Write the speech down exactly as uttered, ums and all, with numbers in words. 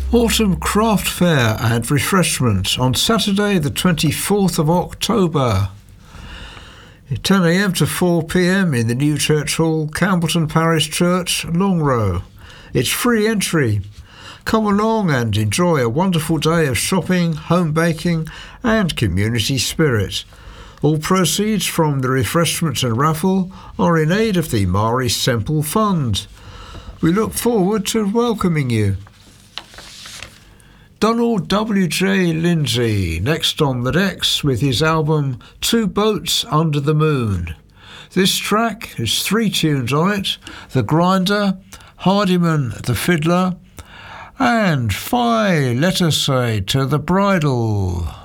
Autumn Craft Fair and Refreshment on Saturday the twenty-fourth of October. ten a m to four p m in the New Church Hall, Campbellton Parish Church, Longrow. It's free entry. Come along and enjoy a wonderful day of shopping, home baking and community spirit. All proceeds from the refreshments and raffle are in aid of the Marie Semple Fund. We look forward to welcoming you. Donald W J Lindsay, next on the decks with his album Two Boats Under the Moon. This track has three tunes on it: The Grinder, Hardiman the Fiddler, and Fie, Let Us Say, to the Bridal.